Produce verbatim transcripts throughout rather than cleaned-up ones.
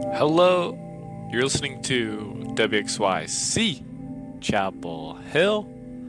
Hello, you're listening to W X Y C Chapel Hill.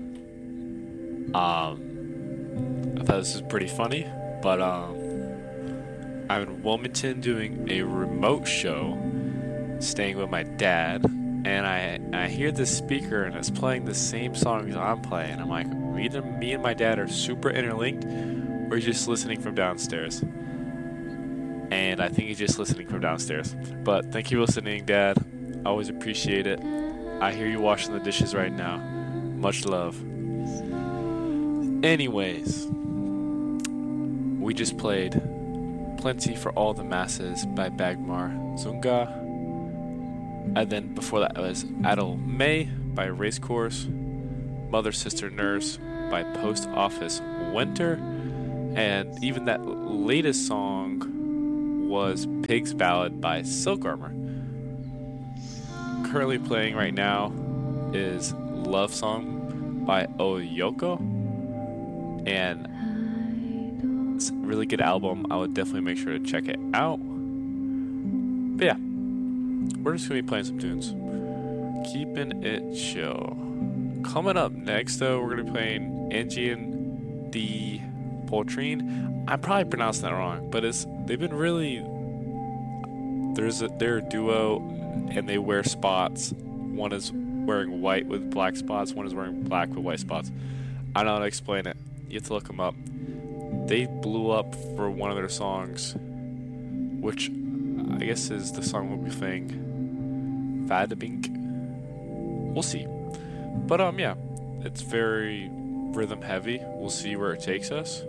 Um, I thought this was pretty funny, but um, I'm in Wilmington doing a remote show, staying with my dad, and I I hear this speaker and it's playing the same songs I'm playing. I'm like, either me and my dad are super interlinked, or he's just listening from downstairs. And I think he's just listening from downstairs. But thank you for listening, Dad. I always appreciate it. I hear you washing the dishes right now. Much love. Anyways, we just played Plenty for All the Masses by Bagmar Zunga. And then before that was Adel May by Racecourse, Mother Sister Nurse by Post Office Winter, and even that latest song was Pig's Ballad by Silk Armor. Currently playing right now is Love Song by Oyoko, and it's a really good album. I would definitely make sure to check it out. But yeah, we're just going to be playing some tunes. Keeping it chill. Coming up next, though, we're going to be playing Angian D. Poltrine. I'm probably pronouncing that wrong, but it's they've been really there's a they're a duo and they wear spots. One is wearing white with black spots, one is wearing black with white spots. I don't know how to explain it. You have to look them up. They blew up for one of their songs, which I guess is the song we'll be playing, Vadabink. We'll see. But um yeah, it's very rhythm heavy. We'll see where it takes us.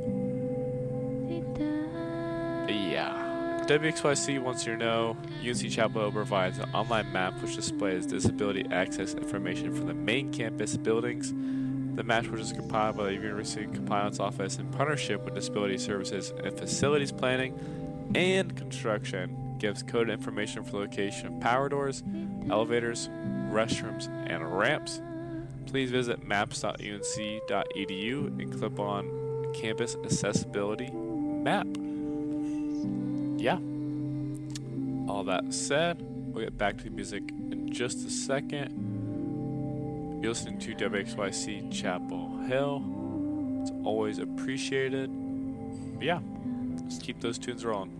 Yeah. W X Y C wants you to know U N C Chapel Hill provides an online map which displays disability access information for the main campus buildings. The map, which is compiled by the University Compliance Office in partnership with Disability Services and Facilities Planning and Construction, gives coded information for the location of power doors, elevators, restrooms, and ramps. Please visit maps dot U N C dot E D U and click on Campus Accessibility Map. Yeah. All that said, we'll get back to the music in just a second. You're listening to W X Y C Chapel Hill. It's always appreciated. But yeah, let's keep those tunes rolling.